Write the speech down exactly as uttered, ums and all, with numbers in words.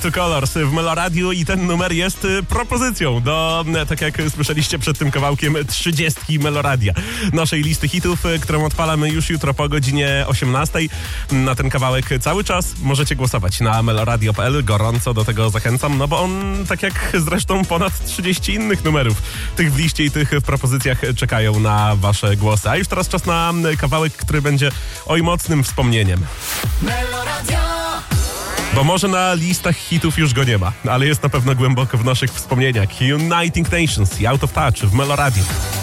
to Colors w Meloradiu i ten numer jest propozycją do, tak jak słyszeliście przed tym kawałkiem, trzydziestki Meloradia, naszej listy hitów, którą odpalamy już jutro po godzinie osiemnastej. Na ten kawałek cały czas możecie głosować na meloradio kropka p l. Gorąco do tego zachęcam, no bo on, tak jak zresztą ponad trzydzieści innych numerów, tych w liście i tych w propozycjach czekają na wasze głosy. A już teraz czas na kawałek, który będzie oj mocnym wspomnieniem. Meloradio! Bo może na listach hitów już go nie ma, ale jest na pewno głęboko w naszych wspomnieniach. Uniting Nations i Out of Touch w Meloradiu.